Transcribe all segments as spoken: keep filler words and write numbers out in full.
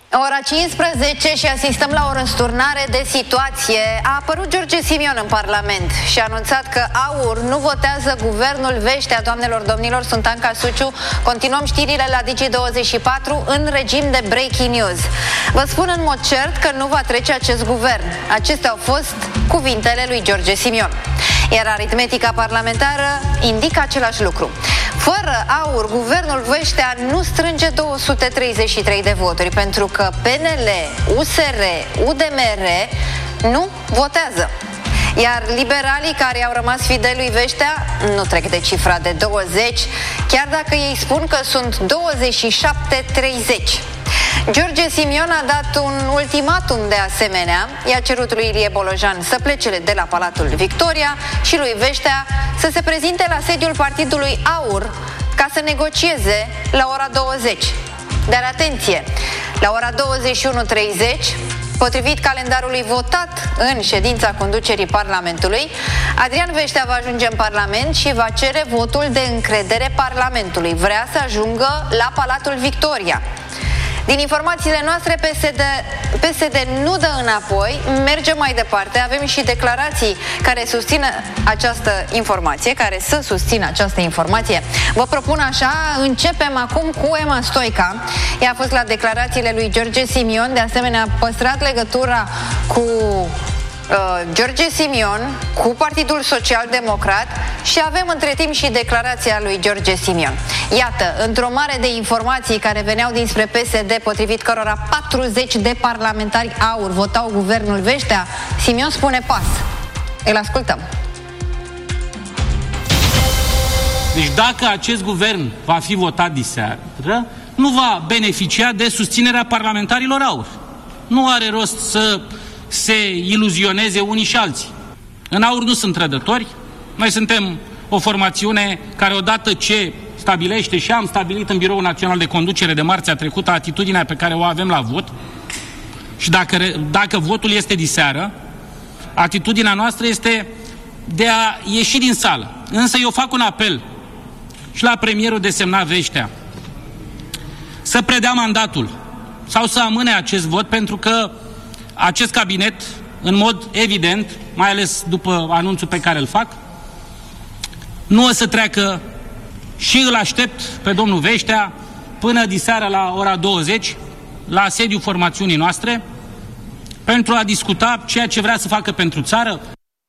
Ora cincisprezece și asistăm la o răsturnare de situație. A apărut George Simion în Parlament și a anunțat că AUR nu votează guvernul Veștea. Doamnelor, domnilor, sunt Anca Suciu. Continuăm știrile la Digi douăzeci și patru în regim de breaking news. Vă spun în mod cert că nu va trece acest guvern. Acestea au fost cuvintele lui George Simion. Iar aritmetica parlamentară indică același lucru. Fără AUR, guvernul Veștea nu strânge două sute treizeci și trei de voturi, pentru că P N L, U S R, U D M R nu votează. Iar liberalii care au rămas fideli lui Veștea nu trec de cifra de douăzeci, chiar dacă ei spun că sunt douăzeci și șapte treizeci. George Simion a dat un ultimatum de asemenea. I-a cerut lui Ilie Bolojan să plece de la Palatul Victoria și lui Veștea să se prezinte la sediul partidului AUR ca să negocieze la ora douăzeci. Dar atenție, la ora douăzeci și unu treizeci, potrivit calendarului votat în ședința conducerii Parlamentului, Adrian Veștea va ajunge în Parlament și va cere votul de încredere Parlamentului. Vrea să ajungă la Palatul Victoria. Din informațiile noastre, P S D, P S D nu dă înapoi, merge mai departe. Avem și declarații care susțin această informație, care să susțină această informație. Vă propun așa, începem acum cu Emma Stoica. Ea a fost la declarațiile lui George Simion, de asemenea a păstrat legătura cu uh, George Simion, cu Partidul Social Democrat și avem între timp și declarația lui George Simion. Iată, într-o mare de informații care veneau dinspre P S D, potrivit cărora patruzeci de parlamentari AUR votau guvernul Veștea, Simion spune pas. Îl ascultăm. Deci dacă acest guvern va fi votat diseară, nu va beneficia de susținerea parlamentarilor AUR. Nu are rost să se iluzioneze unii și alții. În AUR nu sunt trădători. Noi suntem o formațiune care, odată ce stabilește și am stabilit în Biroul Național de Conducere de marțea trecută atitudinea pe care o avem la vot, și dacă, dacă votul este diseară, atitudinea noastră este de a ieși din sală. Însă eu fac un apel și la premierul desemnat Veștea să predea mandatul sau să amâne acest vot, pentru că acest cabinet, în mod evident, mai ales după anunțul pe care îl fac, nu o să treacă, și îl aștept pe domnul Veștea până diseară la ora douăzeci la sediul formațiunii noastre pentru a discuta ceea ce vrea să facă pentru țară.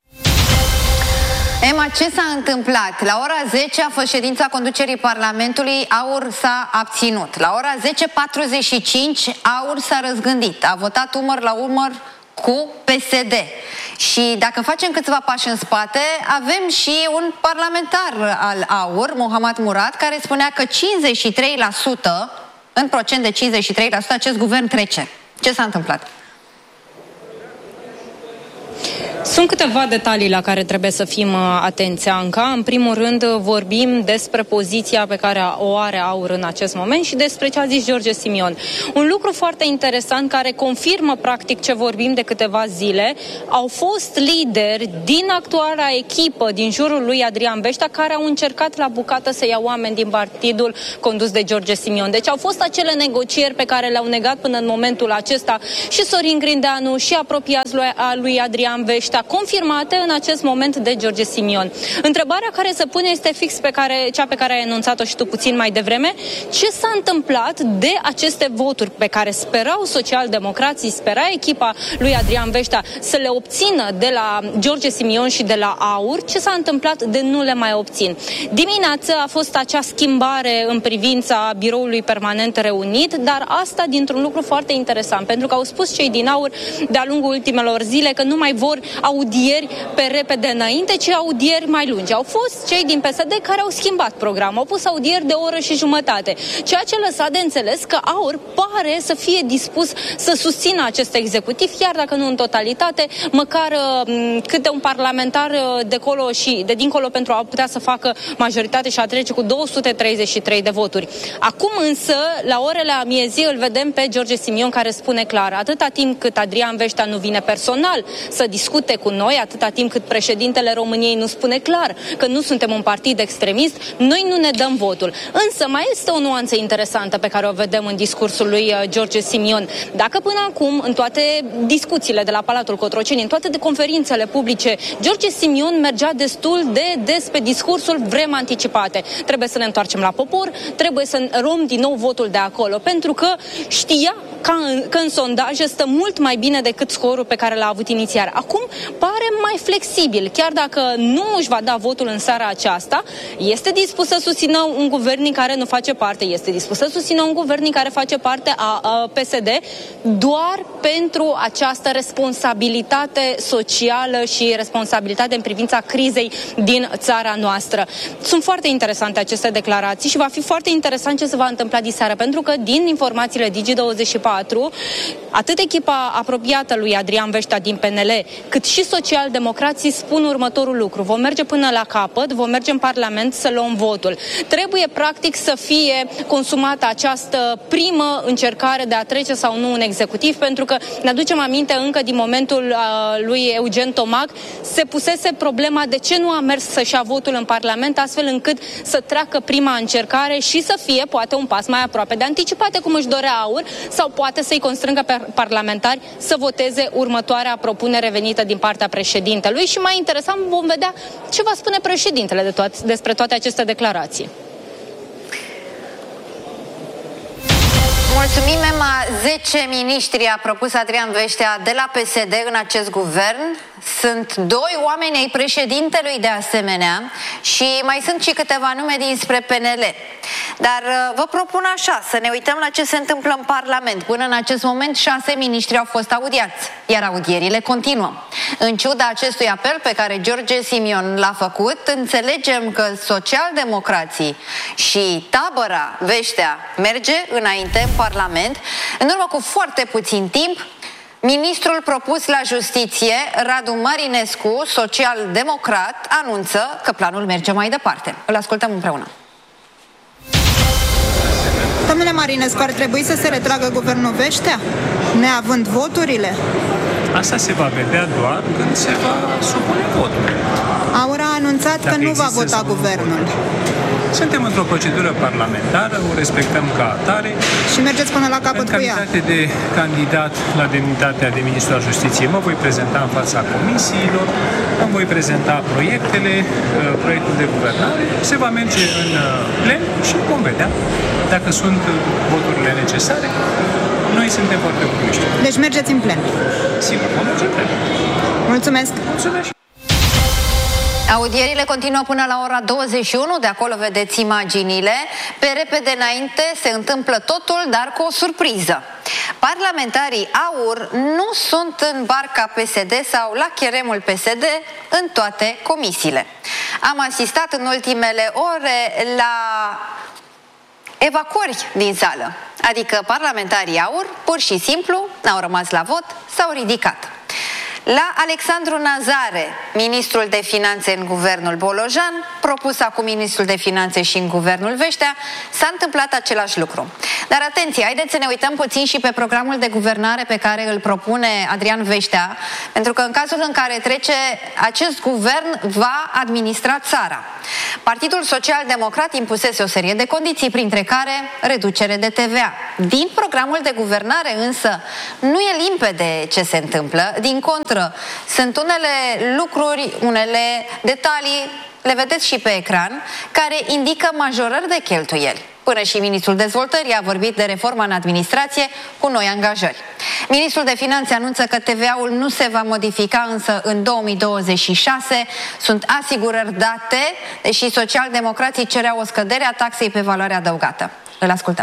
Emma, ce s-a întâmplat? La ora zece a fost ședința conducerii Parlamentului, AUR s-a abținut. La ora zece patruzeci și cinci AUR s-a răzgândit, a votat umăr la umăr cu P S D. Și dacă facem câțiva pași în spate, avem și un parlamentar al AUR, Mohamed Murad, care spunea că cincizeci și trei la sută, în procent de cincizeci și trei la sută, acest guvern trece. Ce s-a întâmplat? Sunt câteva detalii la care trebuie să fim atenți, Anca. În primul rând, vorbim despre poziția pe care o are AUR în acest moment și despre ce a zis George Simion. Un lucru foarte interesant care confirmă practic ce vorbim de câteva zile. Au fost lideri din actuala echipă din jurul lui Adrian Veștea care au încercat la bucată să ia oameni din partidul condus de George Simion. Deci au fost acele negocieri pe care le-au negat până în momentul acesta și Sorin Grindeanu și apropiați lui Adrian Veștea, confirmate în acest moment de George Simion. Întrebarea care se pune este fix pe care, cea pe care ai enunțat-o și tu puțin mai devreme. Ce s-a întâmplat de aceste voturi pe care sperau socialdemocrații, spera echipa lui Adrian Veștea să le obțină de la George Simion și de la AUR? Ce s-a întâmplat de nu le mai obțin? Dimineața a fost acea schimbare în privința biroului permanent reunit, dar asta dintr-un lucru foarte interesant, pentru că au spus cei din AUR de-a lungul ultimelor zile că nu mai vor audieri pe repede înainte, ci audieri mai lungi. Au fost cei din P S D care au schimbat programul, au pus audieri de o oră și jumătate, ceea ce lăsa de înțeles că AUR pare să fie dispus să susțină acest executiv, chiar dacă nu în totalitate, măcar câte un parlamentar de colo și de dincolo pentru a putea să facă majoritate și a trece cu două sute treizeci și trei de voturi. Acum însă, la orele amiezii, îl vedem pe George Simion care spune clar, atâta timp cât Adrian Veștea nu vine personal să discute lupte cu noi, atâta timp cât președintele României nu spune clar că nu suntem un partid extremist, noi nu ne dăm votul. Însă mai este o nuanță interesantă pe care o vedem în discursul lui George Simion. Dacă până acum, în toate discuțiile de la Palatul Cotroceni, în toate de conferințele publice, George Simion mergea destul de des pe discursul vrem anticipate. Trebuie să ne întoarcem la popor, trebuie să luăm din nou votul de acolo, pentru că știa că în, că în sondaje stă mult mai bine decât scorul pe care l-a avut inițial. Acum pare mai flexibil, chiar dacă nu își va da votul în seara aceasta, este dispus să susțină un guvern în care nu face parte, este dispus să susțină un guvern în care face parte a, a P S D, doar pentru această responsabilitate socială și responsabilitate în privința crizei din țara noastră. Sunt foarte interesante aceste declarații și va fi foarte interesant ce se va întâmpla diseară, pentru că din informațiile Digi douăzeci și patru, atât echipa apropiată lui Adrian Veștea din P N L, cât și socialdemocrații spun următorul lucru: vom merge până la capăt, vom merge în Parlament să luăm votul. Trebuie practic să fie consumată această primă încercare de a trece sau nu un executiv, pentru că ne aducem aminte încă din momentul uh, lui Eugen Tomac se pusese problema de ce nu a mers să-și ia votul în Parlament, astfel încât să treacă prima încercare și să fie poate un pas mai aproape de anticipate, cum își dorea AUR, sau poate să-i constrângă pe parlamentari să voteze următoarea propunere venită din partea președintelui. Și mai interesant, vom vedea ce va spune președintele de toate, despre toate aceste declarații. Mulțumim, Emma. zece miniștri a propus Adrian Veștea de la P S D în acest guvern. Sunt doi oameni ai președintelui de asemenea și mai sunt și câteva nume dinspre P N L. Dar vă propun așa, să ne uităm la ce se întâmplă în Parlament. Până în acest moment, șase miniștri au fost audiați, iar audierile continuă. În ciuda acestui apel pe care George Simion l-a făcut, înțelegem că socialdemocrații și tabăra Veștea merge înainte în Parlament. În urmă cu foarte puțin timp, ministrul propus la justiție, Radu Marinescu, social-democrat, anunță că planul merge mai departe. Îl ascultăm împreună. Domnule Marinescu, ar trebui să se retragă guvernul Veștea, neavând voturile? Asta se va vedea doar când se va supune votul. AUR a anunțat Dacă că nu va vota guvernul. Suntem într-o procedură parlamentară, o respectăm ca atare. Și mergeți până la capăt cu ea. În calitate de candidat la demnitatea de ministru al Justiției, mă voi prezenta în fața comisiilor, îmi voi prezenta proiectele, proiectul de guvernare, se va merge în plen și vom vedea dacă sunt voturile necesare. Noi suntem foarte optimiști. Deci mergeți în plen. Sigur, vom merge în plen. Mulțumesc. Mulțumesc. Audierile continuă până la ora douăzeci și unu, de acolo vedeți imaginile. Pe repede înainte se întâmplă totul, dar cu o surpriză. Parlamentarii AUR nu sunt în barca P S D sau la cheremul P S D în toate comisiile. Am asistat în ultimele ore la evacuări din sală, adică parlamentarii AUR pur și simplu n-au rămas la vot, s-au ridicat. La Alexandru Nazare, ministrul de finanțe în guvernul Bolojan, propus acum ministrul de finanțe și în guvernul Veștea, s-a întâmplat același lucru. Dar atenție, haideți să ne uităm puțin și pe programul de guvernare pe care îl propune Adrian Veștea, pentru că în cazul în care trece, acest guvern va administra țara. Partidul Social-Democrat impusese o serie de condiții, printre care reducere de T V A. Din programul de guvernare însă nu e limpede ce se întâmplă, din contră, sunt unele lucruri, unele detalii, le vedeți și pe ecran, care indică majorări de cheltuieli. Până și ministrul dezvoltării a vorbit de reforma în administrație cu noi angajări. Ministrul de Finanțe anunță că T V A-ul nu se va modifica însă în două mii douăzeci și șase. Sunt asigurări date, deși socialdemocrații cereau o scădere a taxei pe valoare adăugată. Îl ascultăm.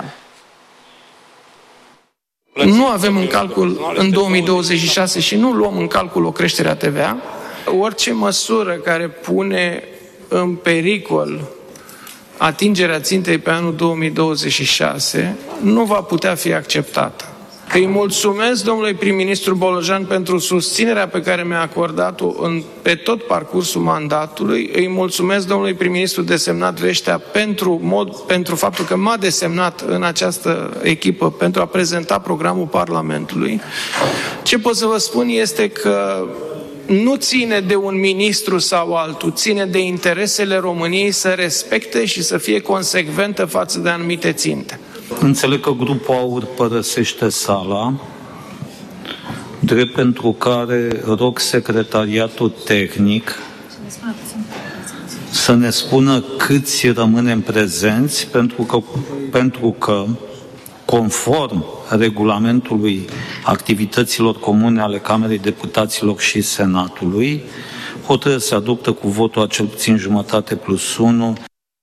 Nu avem în calcul în două mii douăzeci și șase și nu luăm în calcul o creștere a T V A. Orice măsură care pune în pericol atingerea țintei pe anul două mii douăzeci și șase nu va putea fi acceptată. Îi mulțumesc domnului prim-ministru Bolojan pentru susținerea pe care mi-a acordat-o în, pe tot parcursul mandatului. Îi mulțumesc domnului prim-ministru desemnat Veștea pentru, mod, pentru faptul că m-a desemnat în această echipă pentru a prezenta programul Parlamentului. Ce pot să vă spun este că nu ține de un ministru sau altul, ține de interesele României să respecte și să fie consecventă față de anumite ținte. Înțeleg că grupul AUR părăsește sala, drept pentru care rog secretariatul tehnic să ne spună câți rămânem prezenți, pentru că, pentru că conform regulamentului activităților comune ale Camerei Deputaților și Senatului, hotărârea se adoptă cu votul a cel puțin jumătate plus unu.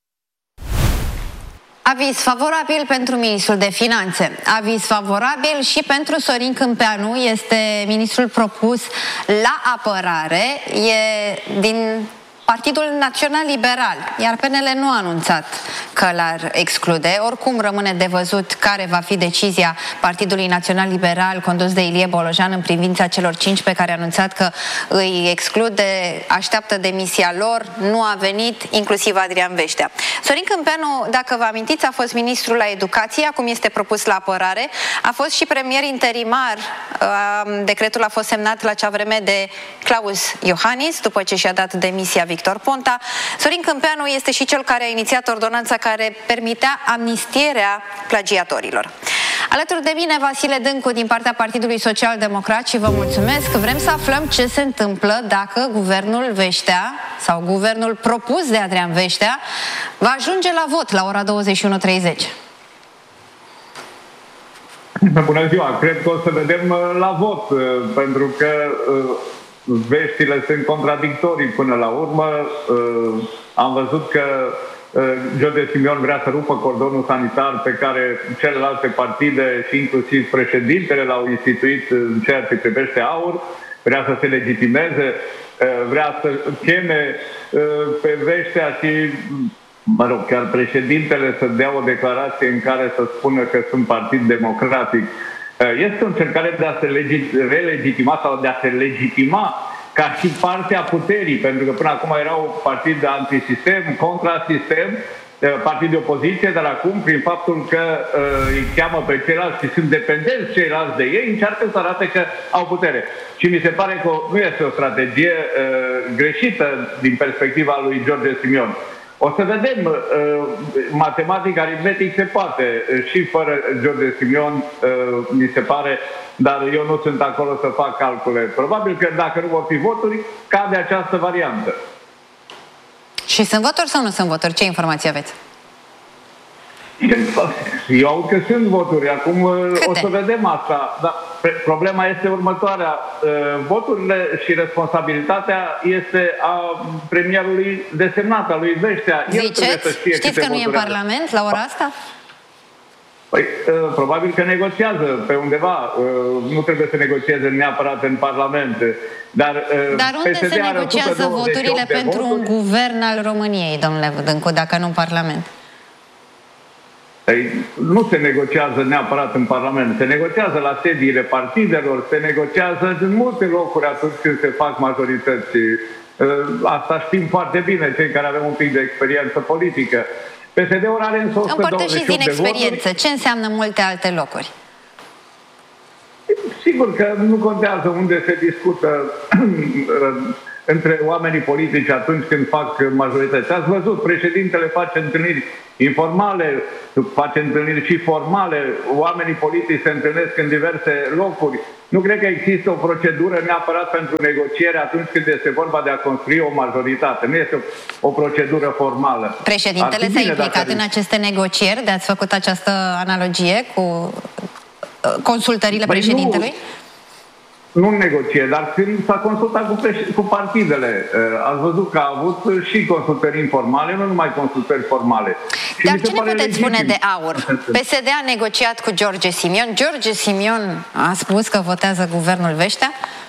Aviz favorabil pentru ministrul de Finanțe. Aviz favorabil și pentru Sorin Câmpeanu, este ministrul propus la apărare, e din Partidul Național Liberal, iar P N L nu a anunțat că l-ar exclude. Oricum rămâne de văzut care va fi decizia Partidului Național Liberal condus de Ilie Bolojan în privința celor cinci pe care a anunțat că îi exclude, așteaptă demisia lor, nu a venit, inclusiv Adrian Veștea. Sorin Câmpeanu, dacă vă amintiți, a fost ministrul la educație, acum este propus la apărare, a fost și premier interimar, decretul a fost semnat la acea vreme de Claus Iohannis, după ce și-a dat demisia Victor Ponta. Sorin Câmpeanu este și cel care a inițiat ordonanța care permitea amnistierea plagiatorilor. Alături de mine Vasile Dâncu din partea Partidului Social Democrat și vă mulțumesc. Vrem să aflăm ce se întâmplă dacă guvernul Veștea sau guvernul propus de Adrian Veștea va ajunge la vot la ora douăzeci și unu treizeci. Bună ziua! Cred că o să vedem la vot, pentru că veștile sunt contradictorii până la urmă. Am văzut că George Simion vrea să rupă cordonul sanitar pe care celelalte partide și inclusiv președintele l-au instituit în ceea ce privește AUR, vrea să se legitimeze, vrea să cheme pe Veștea și, mă rog, chiar președintele să dea o declarație în care să spună că sunt partid democratic. Este o încercare de a se relegitima sau de a se legitima ca și partea puterii, pentru că până acum era un partid de antisistem, contrasistem, partid de opoziție, dar acum, prin faptul că uh, îi cheamă pe ceilalți și sunt dependenți ceilalți de ei, încearcă să arate că au putere. Și mi se pare că nu este o strategie uh, greșită din perspectiva lui George Simion. O să vedem, uh, matematic, aritmetic se poate și fără George Simion, uh, mi se pare, dar eu nu sunt acolo să fac calcule. Probabil că dacă nu vor fi voturi, cade această variantă. Și sunt voturi sau nu sunt voturi? Ce informații aveți? Eu aud că sunt voturi. Acum Câte? O să vedem asta. Dar problema este următoarea. Voturile și responsabilitatea este a premierului desemnat, a lui Veștea. Ziceți? Știți că nu e în Parlament la ora asta? Păi, probabil că negociază pe undeva. Nu trebuie să negocieze neapărat în Parlament. Dar, Dar unde se negociază voturile pentru voturi? Un guvern al României, domnule Dâncu, dacă nu în Parlament? Ei, nu se negociază neapărat în Parlament, se negociază la sediile partidelor, se negociază în multe locuri atunci când se fac majorități. Asta știm foarte bine, cei care avem un pic de experiență politică. P S D-ul are însă o sută douăzeci și opt din de experiență. voturi. Ce înseamnă multe alte locuri? Sigur că nu contează unde se discută între oamenii politici atunci când fac majorități. Ați văzut, președintele face întâlniri informale, face întâlniri și formale, oamenii politici se întâlnesc în diverse locuri. Nu cred că există o procedură neapărat pentru negociere atunci când este vorba de a construi o majoritate. Nu este o, o procedură formală. Președintele s-a implicat în aceste negocieri, de ați făcut această analogie cu consultările Băi, președintelui? Nu. Nu negocie, dar când s-a consultat cu, cu partidele, ați văzut că a avut și consultări informale, nu numai consultări formale. Și dar ce ne puteți legitim. spune de AUR? P S D a negociat cu George Simion. George Simion a spus că votează guvernul Veștea?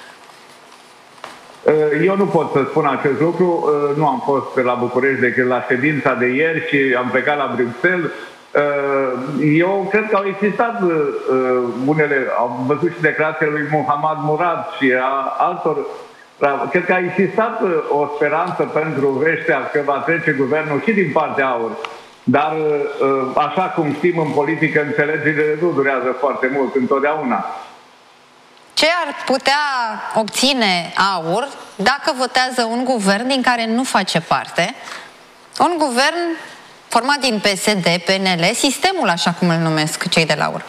Eu nu pot să spun acest lucru. Nu am fost la București decât la ședința de ieri și am plecat la Bruxelles. Eu cred că au existat unele, am văzut și declarațiile lui Mohamed Murad și a altor, cred că a existat o speranță pentru Veștea că va trece guvernul și din partea AUR. Dar așa cum știm în politică, înțelegerile nu durează foarte mult întotdeauna. ce ar putea obține AUR dacă votează un guvern din care nu face parte, un guvern format din P S D, P N L, sistemul așa cum îl numesc cei de la AUR.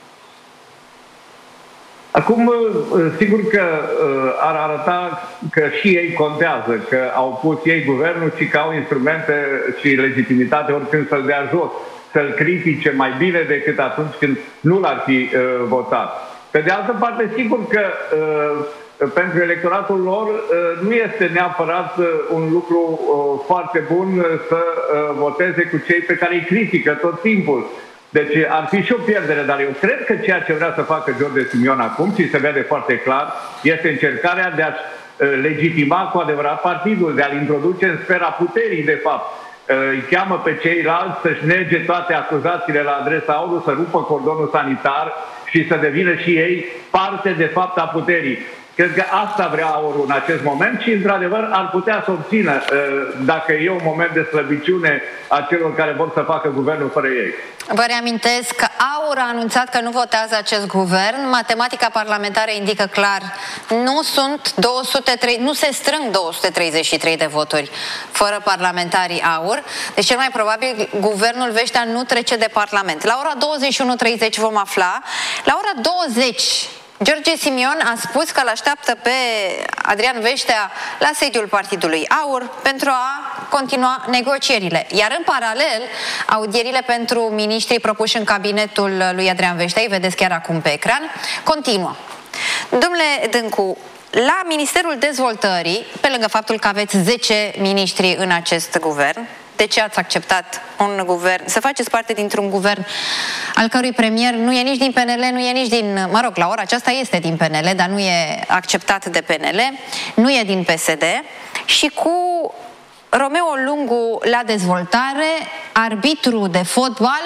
Acum, sigur că ar arăta că și ei contează, că au pus ei guvernul și că au instrumente și legitimitate oricând să-l dea jos, să-l critique mai bine decât atunci când nu l-ar fi uh, votat. Pe de altă parte, sigur că uh, pentru electoratul lor uh, nu este neapărat uh, un lucru uh, foarte bun uh, să uh, voteze cu cei pe care îi critică tot timpul. Deci ar fi și o pierdere, dar eu cred că ceea ce vrea să facă George Simion acum, și se vede foarte clar, este încercarea de a-și legitima cu adevărat partidul, de a-l introduce în sfera puterii, de fapt. Îi cheamă pe ceilalți să-și nege toate acuzațiile la adresa AUR, să rupă cordonul sanitar și să devină și ei parte, de fapt, a puterii. Cred că asta vrea AUR în acest moment și, într-adevăr, ar putea să obțină, dacă e un moment de slăbiciune a celor care vor să facă guvernul fără ei. Vă reamintesc că AUR a anunțat că nu votează acest guvern. Matematica parlamentară indică clar, nu sunt două sute trei, nu se strâng două sute treizeci și trei de voturi fără parlamentarii AUR. Deci cel mai probabil guvernul Veștea nu trece de Parlament. La ora douăzeci și unu treizeci vom afla. La ora douăzeci George Simion a spus că l-așteaptă pe Adrian Veștea la sediul partidului AUR pentru a continua negocierile. Iar în paralel, audierile pentru miniștrii propuși în cabinetul lui Adrian Veștea, îi vedeți chiar acum pe ecran, continuă. Domnule Dâncu, la Ministerul Dezvoltării, pe lângă faptul că aveți zece miniștri în acest guvern, de ce ați acceptat un guvern, să faceți parte dintr-un guvern al cărui premier nu e nici din P N L, nu e nici din, mă rog, la ora aceasta este din P N L, dar nu e acceptat de P N L, nu e din P S D, și cu Romeo Lungu la dezvoltare, arbitru de fotbal,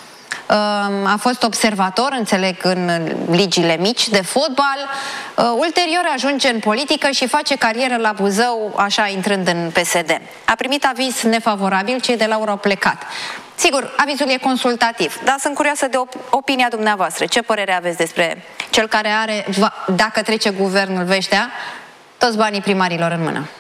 a fost observator, înțeleg, în ligile mici de fotbal, ulterior ajunge în politică și face carieră la Buzău, așa intrând în P S D. A primit aviz nefavorabil, cei de la AUR au plecat. Sigur, avizul e consultativ, dar sunt curioasă de op- opinia dumneavoastră. Ce părere aveți despre cel care are, dacă trece guvernul Veștea, toți banii primarilor în mână?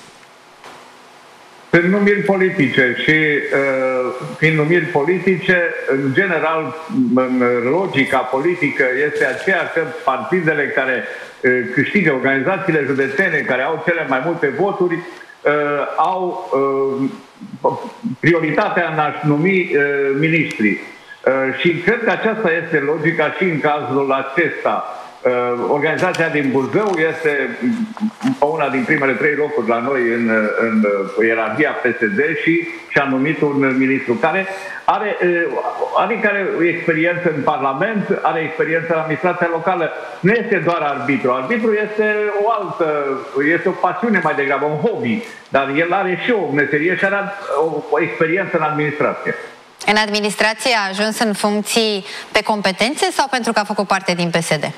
Sunt numiri politice și uh, fiind numiri politice, în general, în logica politică este aceea că partidele care uh, câștigă, organizațiile județene care au cele mai multe voturi, uh, au uh, prioritatea în a-și numi uh, miniștri. Uh, și cred că aceasta este logica și în cazul acesta. Organizația din Buzău este una din primele trei locuri la noi în, în ierarhia P S D și și-a numit un ministru care are, are care experiență în Parlament, are experiență în administrația locală. Nu este doar arbitru. Arbitru este o altă, este o pasiune mai degrabă, un hobby, dar el are și o meserie și are o, o experiență în administrație. În administrație a ajuns în funcții pe competențe sau pentru că a făcut parte din P S D?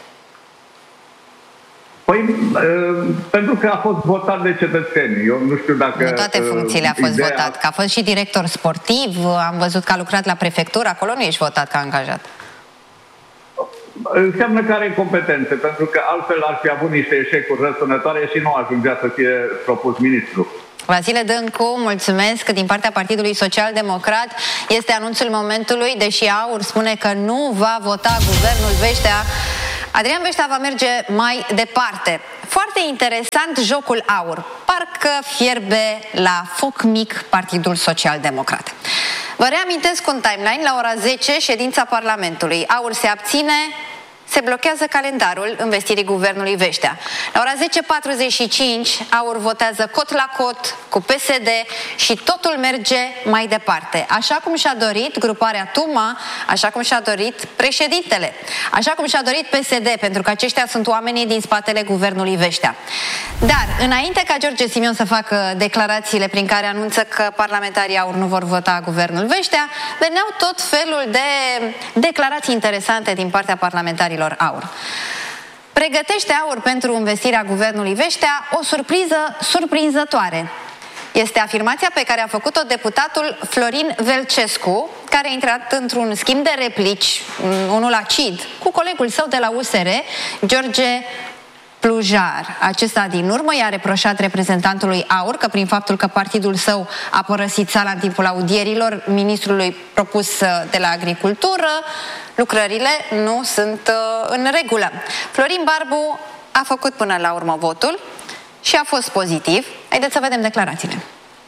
Păi, pentru că a fost votat de cetățeni. Eu nu știu dacă... Nu toate funcțiile a fost ideea... votat. Că a fost și director sportiv, am văzut că a lucrat la prefectură, acolo nu ești votat ca angajat. Înseamnă că are competențe, pentru că altfel ar fi avut niște eșecuri răsunătoare și nu ajungea să fie propus ministru. Vasile Dâncu, mulțumesc. Din partea Partidului Social Democrat este anunțul momentului, deși AUR spune că nu va vota guvernul Veștea. Adrian Veștea va merge mai departe. Foarte interesant jocul AUR. Parcă fierbe la foc mic Partidul Social Democrat. Vă reamintesc un timeline. La ora zece, ședința Parlamentului. AUR se abține, se blochează calendarul învestirii guvernului Veștea. La ora zece patruzeci și cinci, AUR votează cot la cot cu P S D și totul merge mai departe. Așa cum și-a dorit gruparea Tuma, așa cum și-a dorit președintele, așa cum și-a dorit P S D, pentru că aceștia sunt oamenii din spatele guvernului Veștea. Dar, înainte ca George Simion să facă declarațiile prin care anunță că parlamentarii AUR nu vor vota guvernul Veștea, veneau tot felul de declarații interesante din partea parlamentarilor AUR. Pregătește AUR pentru investirea guvernului Veștea o surpriză surprinzătoare. Este afirmația pe care a făcut-o deputatul Florin Velcescu, care a intrat într-un schimb de replici, unul acid, cu colegul său de la U S R, George Plujar. Acesta din urmă i-a reproșat reprezentantului AUR că prin faptul că partidul său a părăsit sala în timpul audierilor ministrului propus de la Agricultură, lucrările nu sunt în regulă. Florin Barbu a făcut până la urmă votul și a fost pozitiv. Haideți să vedem declarațiile.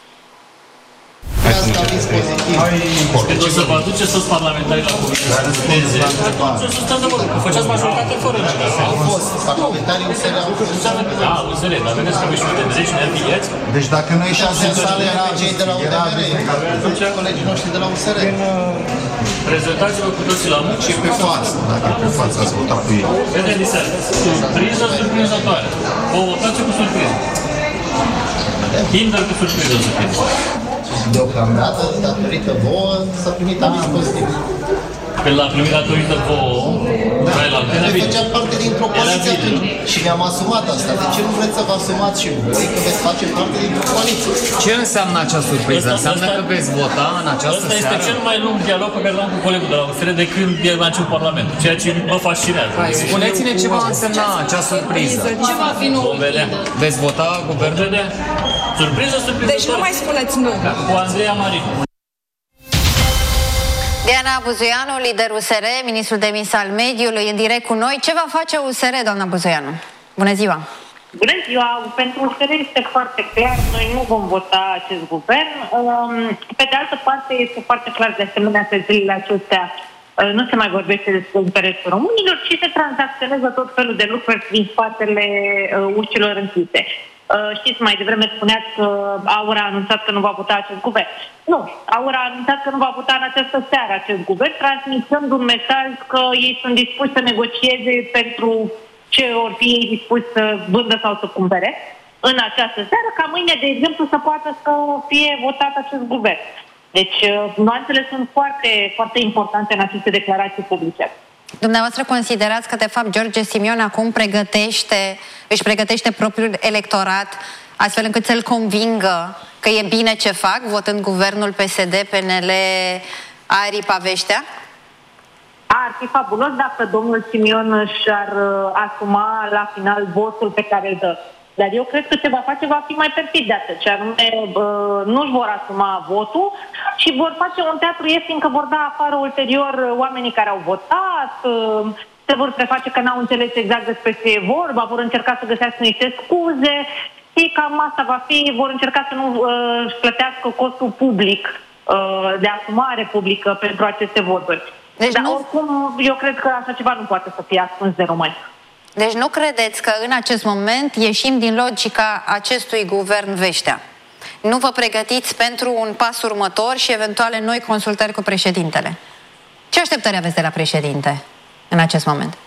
Deci o să vă aduceți toți parlamentarii la comisie să voteze. Atunci o să stați de vorbă, că făceați majoritate fără încercare. Au fost parlamentarii U S R. Da, U S R, dar vedeți că mișcă de treci, ne învieți. Deci dacă nu ieșeați în sală, era cei de la U D M R, colegii noștri de la U S R. Prezentați-vă cu toții la muncă. Și pe față, dacă pe față ați votat cu ei. Vedeți, diseară. Surpriză surprinzătoare. O votație cu surpriză. Kinder cu surpriză să fie. Deocamdată, datorită vouă, s-a primit aviz pozitiv. Când l-a primit datorită vouă, da, noi făceam parte dintr-o coaliție atunci și mi-am asumat asta. De ce nu vreți să vă asumați și voi că veți face parte dintr-o coaliție? Ce înseamnă acea surpriză? Înseamnă că veți vota în această seară? Asta este cel mai lung dialog pe care l-am cu colegul de la U S R de când e la început Parlament, ceea ce mă fascinează. Spuneți-ne ce va însemna acea surpriză. Ce va fi nou? Vom vedea. Veți vota guvernul? Surpriză, surpriză. Deci nu mai spuneți nu. Cu Andreea Marin. Diana Buzoianu, lider U S R, ministrul demis al mediului, în direct cu noi. Ce va face U S R, doamna Buzoianu? Bună ziua! Bună ziua! Pentru U S R este foarte clar, noi nu vom vota acest guvern. Pe de altă parte, este foarte clar de asemenea că zilele acestea nu se mai vorbește despre interesul românilor, ci se tranzacționează tot felul de lucruri din spatele ușilor închise. Uh, știți, mai devreme spuneați că AUR a anunțat că nu va vota acest guvern. Nu, AUR a anunțat că nu va vota în această seară acest guvern, transmițând un mesaj că ei sunt dispuși să negocieze pentru ce or fi ei dispuși să vândă sau să cumpere în această seară, ca mâine, de exemplu, să poată să fie votat acest guvern. Deci, uh, nuanțele sunt foarte, foarte importante în aceste declarații publice. Dumneavoastră considerați că, de fapt, George Simion acum pregătește, își pregătește propriul electorat astfel încât să-l convingă că e bine ce fac, votând guvernul P S D, P N L, Aripa, Veștea? Ar fi fabulos dacă domnul Simion își-ar uh, asuma la final votul pe care îl dă. Dar eu cred că ce va face va fi mai perfid de atât, ce anume uh, nu-și vor asuma votul și vor face un teatru ieftin, că vor da afară ulterior oamenii care au votat, uh, se vor preface că n-au înțeles exact despre ce e vorba, vor încerca să găsească niște scuze și cam asta va fi, vor încerca să nu uh, plătească costul public uh, de asumare publică pentru aceste voturi. Deci Dar nu... oricum, eu cred că așa ceva nu poate să fie ascuns de români. Deci nu credeți că în acest moment ieșim din logica acestui guvern Veștea? Nu vă pregătiți pentru un pas următor și eventuale noi consultări cu președintele? Ce așteptări aveți de la președinte în acest moment?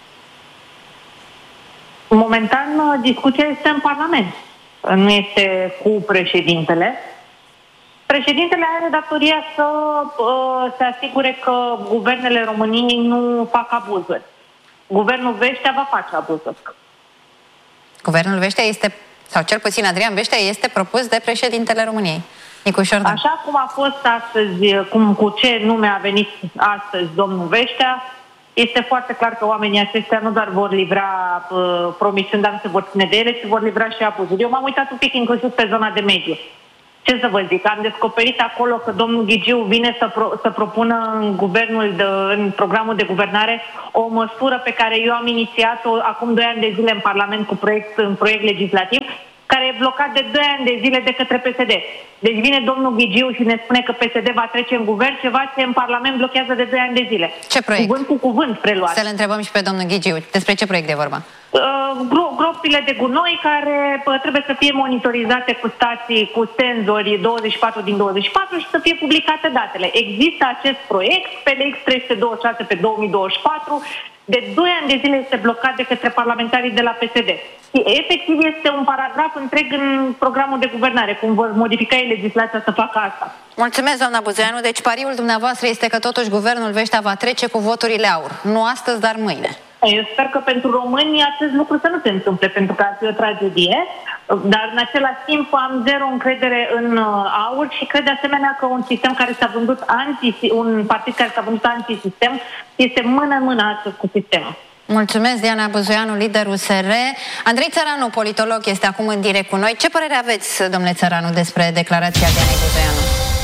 Momentan, discuția este în Parlament. Nu este cu președintele. Președintele are datoria să uh, se asigure că guvernele României nu fac abuzuri. Guvernul Veștea va face abuzuri. Guvernul Veștea este, sau cel puțin Adrian Veștea, este propus de președintele României, Nicu Șordan. Așa cum a fost astăzi, cum, cu ce nume a venit astăzi domnul Veștea, este foarte clar că oamenii aceștia nu doar vor livra uh, promisiuni, dar nu se vor ține de ele, ci vor livra și abuzuri. Eu m-am uitat un pic inclusiv pe zona de mediu. Ce să vă zic, am descoperit acolo că domnul Ghigiu vine să, pro, să propună în, guvernul de, în programul de guvernare o măsură pe care eu am inițiat-o acum doi ani de zile în Parlament cu proiect, în proiect legislativ, care e blocat de doi ani de zile de către P S D. Deci vine domnul Ghigiu și ne spune că P S D va trece în guvern, ceva ce în Parlament blochează de doi ani de zile. Ce proiect? Cuvânt cu cuvânt preluat. Să le întrebăm și pe domnul Ghigiu. Despre ce proiect e vorba? Gropile de gunoi care trebuie să fie monitorizate cu stații, cu senzori douăzeci și patru din douăzeci și patru și să fie publicate datele. Există acest proiect, P L X trei sute douăzeci și șase pe două mii douăzeci și patru, de doi ani de zile este blocat de către parlamentarii de la P S D. Și efectiv este un paragraf întreg în programul de guvernare, cum vor modifica ei legislația să facă asta. Mulțumesc, doamna Buzoianu. Deci pariul dumneavoastră este că totuși guvernul Veștea va trece cu voturile AUR. Nu astăzi, dar mâine. Eu sper că pentru români acest lucru să nu se întâmple, pentru că ar fi o tragedie. Dar în același timp am zero încredere în AUR și cred de asemenea că un sistem care s-a vândut anti, un partid care s-a vândut antisistem este mână în mână astăzi cu sistemul. Mulțumesc, Diana Buzoianu, lider U S R. Andrei Țăranu, politolog, este acum în direct cu noi. Ce părere aveți, domnule Țăranu, despre declarația Dianei Buzoianu?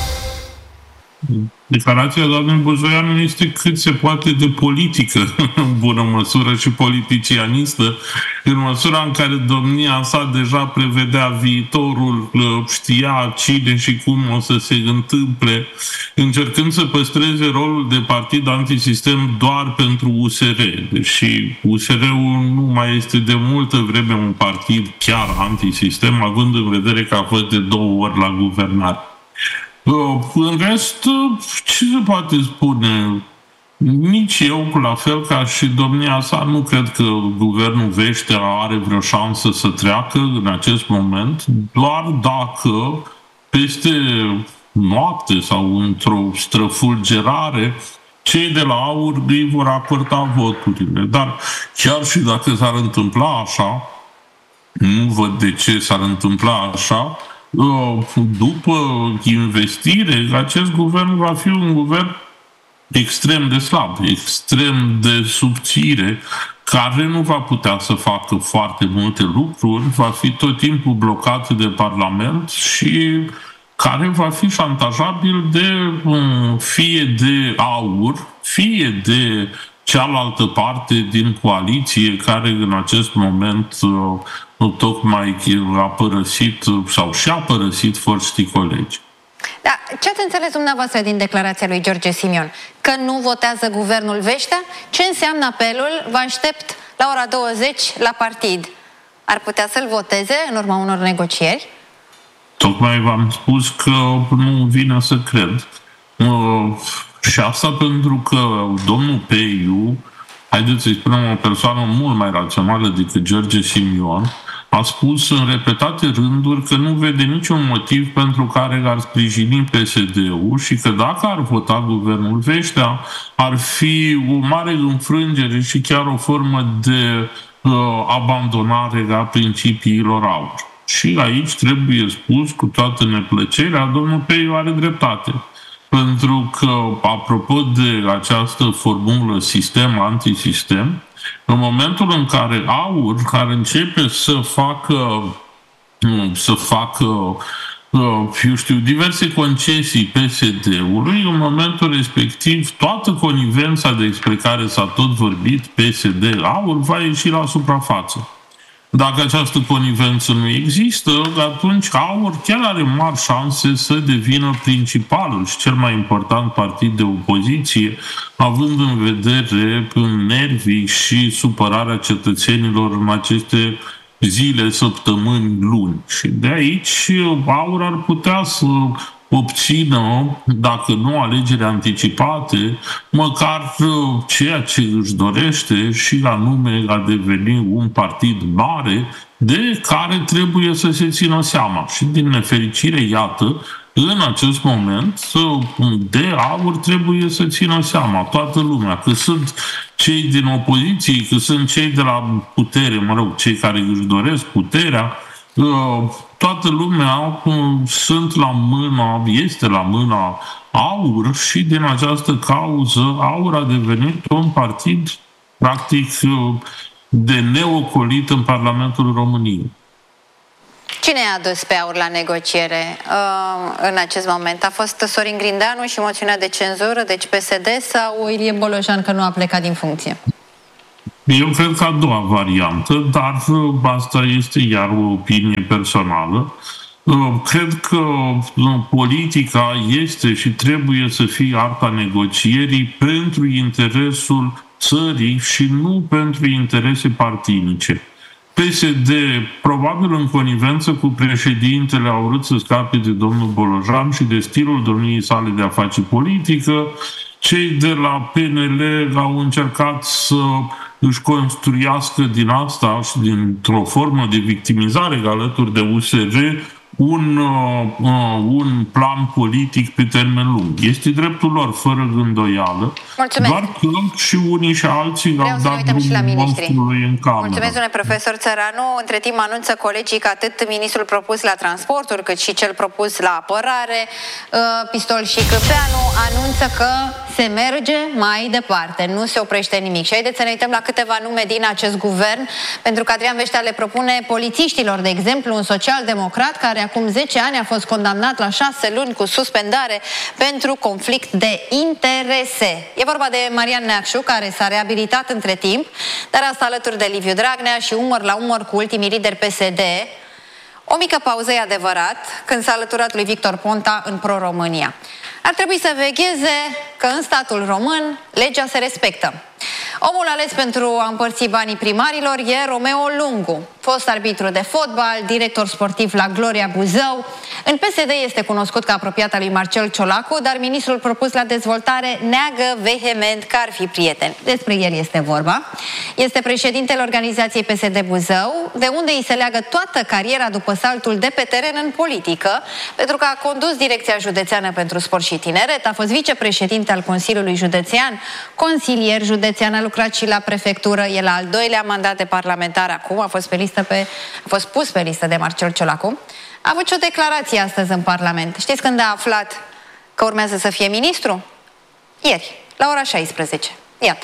Declarația doamnei Buzoianu este cât se poate de politică, în bună măsură, și politicianistă, în măsura în care domnia sa deja prevedea viitorul, știa cine și cum o să se întâmple, încercând să păstreze rolul de partid antisistem doar pentru U S R. Deși U S R-ul nu mai este de multă vreme un partid chiar antisistem, având în vedere că a fost de două ori la guvernare. În rest, ce se poate spune? Nici eu, la fel ca și domnia sa, nu cred că guvernul Veștea are vreo șansă să treacă în acest moment, doar dacă peste noapte sau într-o străfulgerare cei de la AUR îi vor acorda voturile. Dar chiar și dacă s-ar întâmpla așa, nu văd de ce s-ar întâmpla așa, după investire, acest guvern va fi un guvern extrem de slab, extrem de subțire, care nu va putea să facă foarte multe lucruri, va fi tot timpul blocat de Parlament și care va fi șantajabil de fie de AUR, fie de cealaltă parte din coaliție care în acest moment tocmai a părăsit sau și-a părăsit foștii colegi. Da, ce ați înțeles dumneavoastră din declarația lui George Simion? Că nu votează guvernul Veștea? Ce înseamnă apelul? Vă aștept la ora douăzeci la partid. Ar putea să-l voteze în urma unor negocieri? Tocmai v-am spus că nu vine să cred. Uh, și asta pentru că domnul Peiu, haideți să-i spunem o persoană mult mai rațională decât George Simion, a spus în repetate rânduri că nu vede niciun motiv pentru care ar sprijini P S D-ul și că dacă ar vota guvernul Veștea, ar fi o mare înfrângere și chiar o formă de uh, abandonare a principiilor AUR. Și aici trebuie spus cu toată neplăcerea, domnul Peiu are dreptate. Pentru că, apropo de această formulă sistem-antisistem, în momentul în care AUR, care începe să facă, să facă eu știu, diverse concesii P S D-ului, în momentul respectiv, toată conivența despre care s-a tot vorbit, P S D-AUR, va ieși la suprafață. Dacă această conivență nu există, atunci AUR chiar are mari șanse să devină principalul și cel mai important partid de opoziție, având în vedere nervii și supărarea cetățenilor în aceste zile, săptămâni, luni. Și de aici AUR ar putea să obțină, dacă nu alegeri anticipate, măcar ceea ce își dorește și anume a deveni un partid mare de care trebuie să se țină seama. Și din nefericire, iată, în acest moment, de AUR trebuie să țină seama toată lumea, că sunt cei din opoziție, că sunt cei de la putere, mă rog, cei care își doresc puterea, toată lumea sunt la mâna, este la mâna AUR și din această cauză AUR a devenit un partid practic de neocolit în Parlamentul României. Cine a adus pe AUR la negociere uh, în acest moment? A fost Sorin Grindeanu și moțiunea de cenzură, deci P S D, sau Ilie Bolojan că nu a plecat din funcție? Eu cred că a doua variantă, dar asta este iar o opinie personală. Cred că politica este și trebuie să fie arta negocierii pentru interesul țării și nu pentru interese partinice. P S D, probabil în conivență cu președintele, au vrut să scape de domnul Bolojan și de stilul domniei sale de a face politică. Cei de la P N L au încercat să își construiască din asta și dintr-o formă de victimizare alături de U S R un, uh, un plan politic pe termen lung. Este dreptul lor, fără gândoială. Mulțumesc. Doar că și unii și alții Vreau au să dat drumul monstrului în cameră. Mulțumesc, domnule profesor Țăranu. Între timp anunță colegii că atât ministrul propus la transporturi, cât și cel propus la apărare, Pistol și Câmpeanu, anunță că se merge mai departe. Nu se oprește nimic. Și haideți să ne uităm la câteva nume din acest guvern, pentru că Adrian Veștea le propune polițiștilor, de exemplu, un social-democrat care acum zece ani a fost condamnat la șase luni cu suspendare pentru conflict de interese. E vorba de Marian Neacșu, care s-a reabilitat între timp, dar asta alături de Liviu Dragnea și umăr la umăr cu ultimii lideri P S D. O mică pauză, e adevărat, când s-a alăturat lui Victor Ponta în Pro-România. Ar trebui să vegheze că în statul român legea se respectă. Omul ales pentru a împărți banii primarilor e Romeo Lungu, fost arbitru de fotbal, director sportiv la Gloria Buzău. În P S D este cunoscut ca apropiat al lui Marcel Ciolacu, dar ministrul propus la dezvoltare neagă vehement că ar fi prieten. Despre el este vorba. Este președintele organizației P S D Buzău, de unde îi se leagă toată cariera după saltul de pe teren în politică, pentru că a condus Direcția Județeană pentru Sport și Tineret, a fost vicepreședinte al Consiliului Județean, consilier județean, a lucrat și la prefectură, e la al doilea mandat de parlamentar acum, a fost, pe listă pe, a fost pus pe listă de Marcel Ciolacu. A avut și o declarație astăzi în Parlament. Știți când a aflat că urmează să fie ministru? Ieri, la ora șaisprezece. Iată.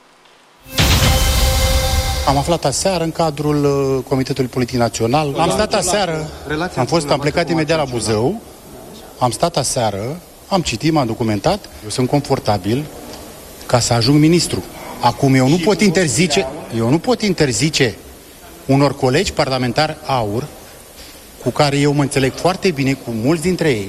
Am aflat aseară în cadrul uh, Comitetului Politic Național. Am stat aseară, am fost, am plecat imediat la Buzău, am stat aseară, am citit, m-am documentat, eu sunt confortabil ca să ajung ministru. Acum eu nu pot interzice, eu nu pot interzice unor colegi parlamentari aur, cu care eu mă înțeleg foarte bine, cu mulți dintre ei.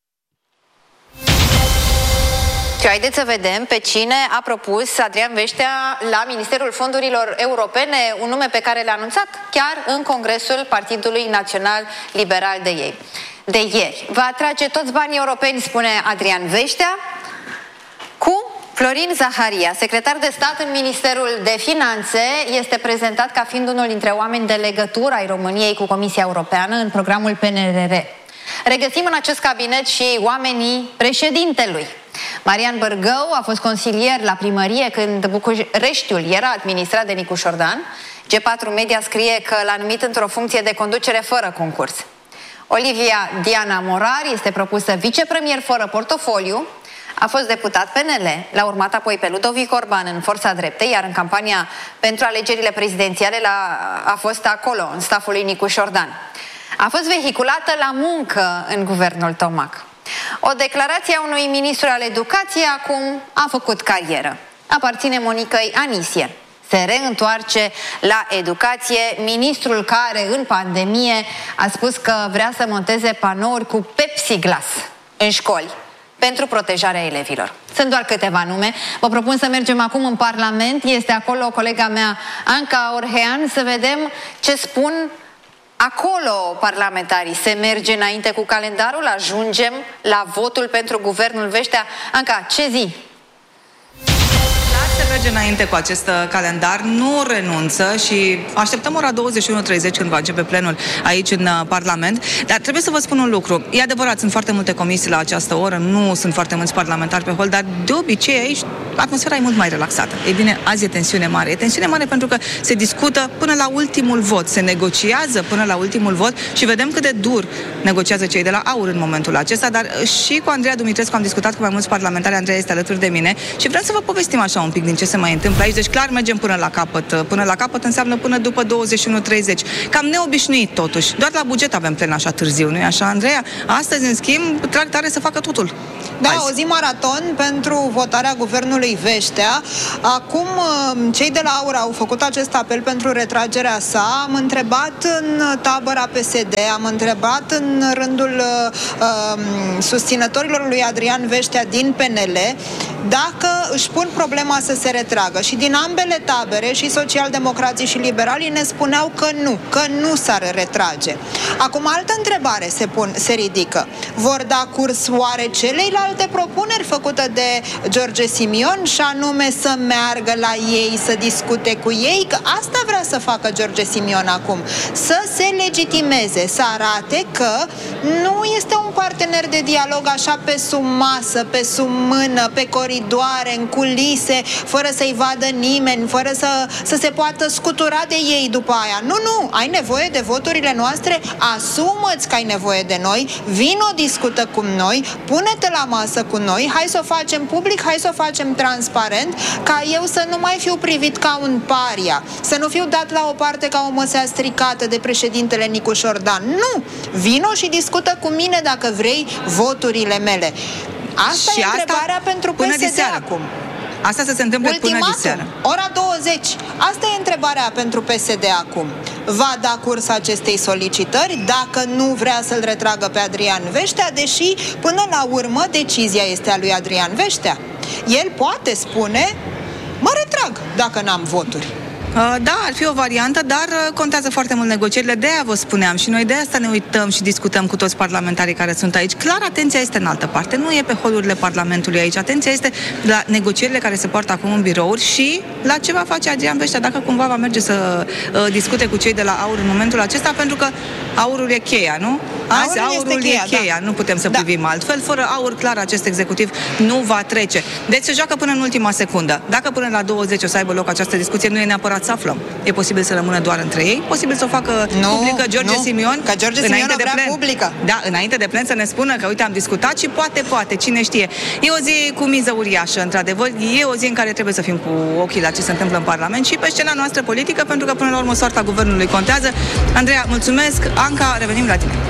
Și haideți să vedem pe cine a propus Adrian Veștea la Ministerul Fondurilor Europene, un nume pe care l-a anunțat chiar în Congresul Partidului Național Liberal de ei. De ieri. Va atrage toți banii europeni, spune Adrian Veștea, cu Florin Zaharia, secretar de stat în Ministerul de Finanțe, este prezentat ca fiind unul dintre oameni de legătură ai României cu Comisia Europeană în programul P N R R. Regăsim în acest cabinet și oamenii președintelui. Marian Bărgău a fost consilier la primărie când Bucureștiul era administrat de Nicu Șordan. G patru Media scrie că l-a numit într-o funcție de conducere fără concurs. Olivia Diana Morar este propusă vicepremier fără portofoliu. A fost deputat P N L, l-a urmat apoi pe Ludovic Orban în Forța Dreptei, iar în campania pentru alegerile prezidențiale la, a fost acolo, în staful lui Nicu Șordan. A fost vehiculată la muncă în guvernul Tomac. O declarație a unui ministru al educației acum a făcut carieră. Aparține Monicăi Anisie. Se reîntoarce la educație, ministrul care în pandemie a spus că vrea să monteze panouri cu Pepsi-Glas în școli pentru protejarea elevilor. Sunt doar câteva nume. Vă propun să mergem acum în Parlament. Este acolo colega mea, Anca Orhean, să vedem ce spun acolo parlamentarii. Se merge înainte cu calendarul? Ajungem la votul pentru guvernul Veștea? Anca, ce zi? Se merge înainte cu acest calendar, nu renunță și așteptăm ora douăzeci și unu treizeci când va începe plenul aici în Parlament. Dar trebuie să vă spun un lucru. E adevărat, sunt foarte multe comisii la această oră, nu sunt foarte mulți parlamentari pe hol, dar de obicei aici atmosfera e mult mai relaxată. Ei bine, azi e tensiune mare. E tensiune mare pentru că se discută până la ultimul vot, se negociază până la ultimul vot și vedem cât de dur negociază cei de la AUR în momentul acesta, dar și cu Andreea Dumitrescu am discutat cu mai mulți parlamentari, Andreea este alături de mine și vrem să vă povestim așa un pic din ce se mai întâmplă aici. Deci clar mergem până la capăt. Până la capăt înseamnă până după douăzeci și unu treizeci. Cam neobișnuit totuși. Doar la buget avem plen așa târziu, nu-i așa, Andreea? Astăzi, în schimb, trag tare să facă totul. Da, Hai. o zi maraton pentru votarea guvernului Veștea. Acum, cei de la AUR au făcut acest apel pentru retragerea sa. Am întrebat în tabăra P S D, am întrebat în rândul uh, susținătorilor lui Adrian Veștea din P N L. dacă își pun problema să se retragă. Și din ambele tabere, și socialdemocrații și liberalii, ne spuneau că nu, că nu s-ar retrage. Acum, altă întrebare se, pun, se ridică. Vor da curs oare celeilalte propuneri făcute de George Simion, și anume să meargă la ei, să discute cu ei? Că asta vrea să facă George Simion acum, să se legitimeze, să arate că nu este un partener de dialog așa pe sub masă, pe sub mână, pe coridoare, în culise, fără să-i vadă nimeni, fără să, să se poată scutura de ei după aia. Nu, nu, ai nevoie de voturile noastre, asumă-ți că ai nevoie de noi, vino, discută cu noi, pune-te la masă cu noi, hai să o facem public, hai să o facem transparent, ca eu să nu mai fiu privit ca un paria, să nu fiu dat la o parte ca o măsea stricată de președintele Nicu Șordan. Nu! Vino și discută cu mine, dacă vrei, voturile mele. Asta și e asta întrebarea pentru P S D acum. Asta să se întâmple Ultimatum, până diseară. ora douăzeci. Asta e întrebarea pentru P S D acum. Va da curs acestei solicitări dacă nu vrea să-l retragă pe Adrian Veștea, deși până la urmă decizia este a lui Adrian Veștea. El poate spune: mă retrag dacă n-am voturi. Da, ar fi o variantă, dar contează foarte mult negocierile. De aia vă spuneam și noi de asta ne uităm și discutăm cu toți parlamentarii care sunt aici. Clar, atenția este în altă parte, nu e pe holurile Parlamentului aici. Atenția este la negocierile care se poartă acum în birouri și la ce va face Adrian Veștea, dacă cumva va merge să uh, discute cu cei de la AUR în momentul acesta, pentru că AUR-ul e cheia, nu? Azi AUR-ul AUR-ul este cheia, e cheia, da. Nu putem să da. privim altfel. Fără AUR, clar, acest executiv nu va trece. Deci se joacă până în ultima secundă. Dacă până la douăzeci o să aibă loc această discuție, nu e neapărat să aflăm. E posibil să rămână doar între ei, posibil să o facă nu, publică George nu, Simion, că George Simion înainte o vrea de plen. publică. Da, înainte de plen să ne spună că uite, am discutat și poate, poate, cine știe. E o zi cu miză uriașă, într-adevăr. E o zi în care trebuie să fim cu ochii la ce se întâmplă în Parlament și pe scena noastră politică, pentru că până la urmă soarta guvernului contează. Andreea, mulțumesc. Anca, revenim la tine.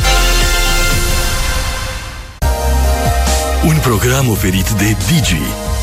Un program oferit de Digi,